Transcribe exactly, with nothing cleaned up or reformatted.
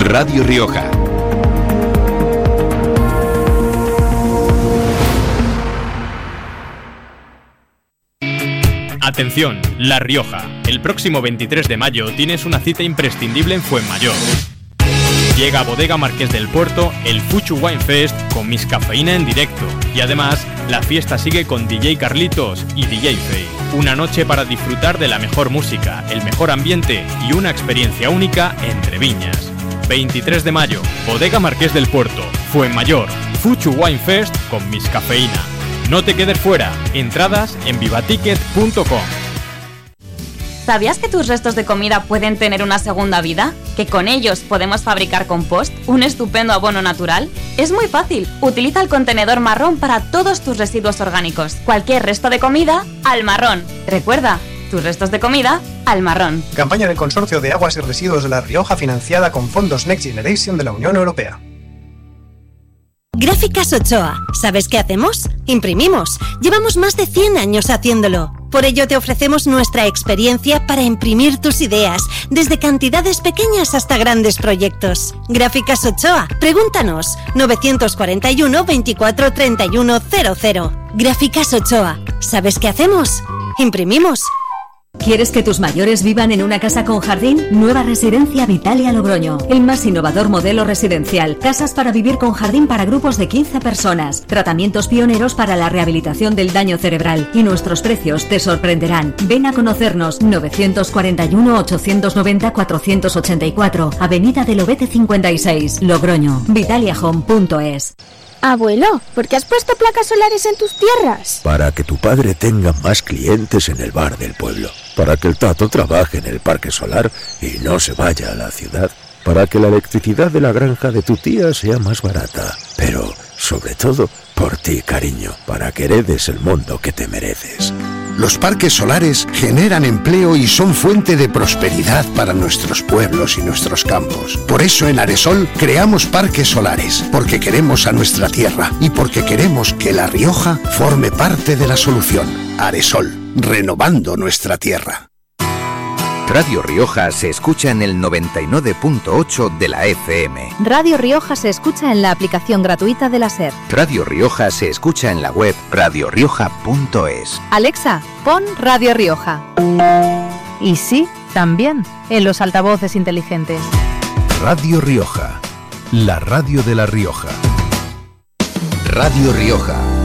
Radio Rioja. Atención, La Rioja. El próximo veintitrés de mayo tienes una cita imprescindible en Fuenmayor. Llega a Bodega Marqués del Puerto el Fuchu Wine Fest con Miss Cafeína en directo. Y además, la fiesta sigue con D J Carlitos y D J Fey. Una noche para disfrutar de la mejor música, el mejor ambiente y una experiencia única entre viñas. veintitrés de mayo, Bodega Marqués del Puerto, Fuenmayor, Fuchu Wine Fest con Miss Cafeína. No te quedes fuera. Entradas en vivaticket punto com. ¿Sabías que tus restos de comida pueden tener una segunda vida? ¿Que con ellos podemos fabricar compost, un estupendo abono natural? Es muy fácil. Utiliza el contenedor marrón para todos tus residuos orgánicos. Cualquier resto de comida, al marrón. Recuerda, tus restos de comida, al marrón. Campaña del Consorcio de Aguas y Residuos de La Rioja financiada con fondos Next Generation de la Unión Europea. Gráficas Ochoa. ¿Sabes qué hacemos? Imprimimos. Llevamos más de cien años haciéndolo. Por ello te ofrecemos nuestra experiencia para imprimir tus ideas, desde cantidades pequeñas hasta grandes proyectos. Gráficas Ochoa. Pregúntanos. novecientos cuarenta y uno, veinticuatro, treinta y uno, cero cero. Gráficas Ochoa. ¿Sabes qué hacemos? Imprimimos. ¿Quieres que tus mayores vivan en una casa con jardín? Nueva Residencia Vitalia Logroño. El más innovador modelo residencial. Casas para vivir con jardín para grupos de quince personas. Tratamientos pioneros para la rehabilitación del daño cerebral. Y nuestros precios te sorprenderán. Ven a conocernos. novecientos cuarenta y uno, ochocientos noventa, cuatrocientos ochenta y cuatro. Avenida del Obete cincuenta y seis. Logroño. Vitalia Home punto es. Abuelo, ¿por qué has puesto placas solares en tus tierras? Para que tu padre tenga más clientes en el bar del pueblo. Para que el Tato trabaje en el parque solar y no se vaya a la ciudad. Para que la electricidad de la granja de tu tía sea más barata. Pero, sobre todo, por ti, cariño. Para que heredes el mundo que te mereces. Los parques solares generan empleo y son fuente de prosperidad para nuestros pueblos y nuestros campos. Por eso en Aresol creamos parques solares, porque queremos a nuestra tierra y porque queremos que La Rioja forme parte de la solución. Aresol, renovando nuestra tierra. Radio Rioja se escucha en el noventa y nueve punto ocho de la F M. Radio Rioja se escucha en la aplicación gratuita de la SER. Radio Rioja se escucha en la web radio rioja punto es. Alexa, pon Radio Rioja. Y sí, también en los altavoces inteligentes. Radio Rioja, la radio de La Rioja. Radio Rioja.